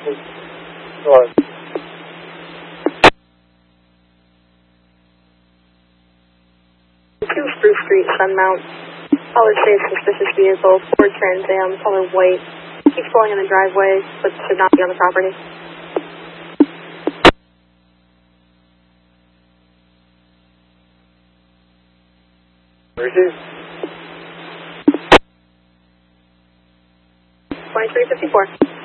Sure. 2 Spruce Street, Sunmount. Caller says suspicious vehicle, Ford Trans Am, color white. Keeps pulling in the driveway, but should not be on the property. Received. 2354.